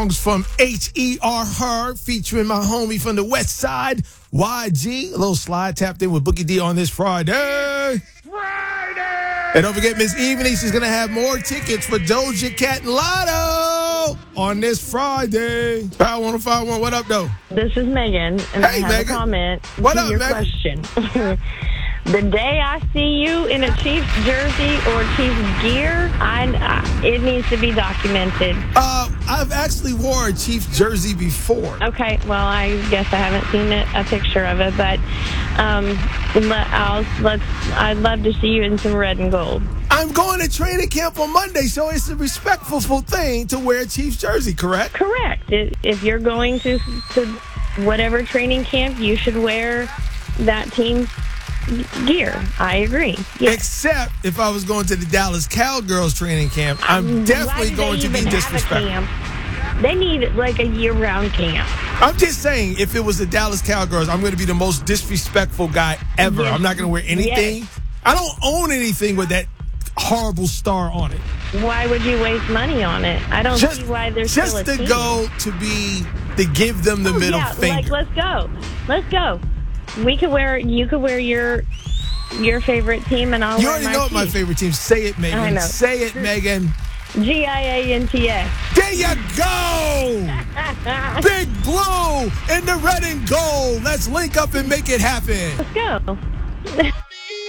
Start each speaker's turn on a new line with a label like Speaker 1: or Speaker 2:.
Speaker 1: Songs from H.E.R. Her, featuring my homie from the West Side, YG. A little slide tapped in with Bookie D on this Friday. And don't forget, Miss Evening, she's going to have more tickets for Doja Cat and Lotto on this Friday. Power 105.1, what up, though?
Speaker 2: This is Megan, and I have
Speaker 1: Megan.
Speaker 2: a comment
Speaker 1: What
Speaker 2: to
Speaker 1: up,
Speaker 2: your
Speaker 1: Megan?
Speaker 2: question. The day I see you in a Chiefs jersey or Chiefs gear, it needs to be documented.
Speaker 1: I've actually wore a Chiefs jersey before.
Speaker 2: Okay, well, I guess I haven't seen a picture of it, but I'd love to see you in some red and gold.
Speaker 1: I'm going to training camp on Monday, so it's a respectful thing to wear a Chiefs jersey, correct?
Speaker 2: Correct. If you're going to whatever training camp, you should wear that team's gear. I agree. Yes.
Speaker 1: Except if I was going to the Dallas Cowgirls training camp, I'm definitely going to be disrespectful.
Speaker 2: They need like a year-round camp.
Speaker 1: I'm just saying, if it was the Dallas Cowgirls, I'm going to be the most disrespectful guy ever.
Speaker 2: Yes.
Speaker 1: I'm not going to wear anything.
Speaker 2: Yes.
Speaker 1: I don't own anything with that horrible star on it.
Speaker 2: Why would you waste money on it? I don't see why there's still a
Speaker 1: just to
Speaker 2: team.
Speaker 1: go to give them the middle finger.
Speaker 2: Let's go. You could wear your favorite team, and I'll
Speaker 1: You
Speaker 2: wear
Speaker 1: already
Speaker 2: my
Speaker 1: know what my
Speaker 2: team.
Speaker 1: favorite team. Say it, Megan.
Speaker 2: I know.
Speaker 1: Say it, Megan.
Speaker 2: GIANTS.
Speaker 1: There you go. Big Blue in the red and gold. Let's link up and make it happen.
Speaker 2: Let's go.